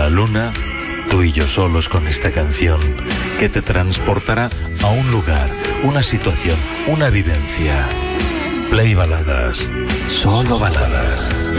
la luna, tú y yo solos con esta canción que te transportará a un lugar, una situación, una vivencia. Play Baladas, solo baladas.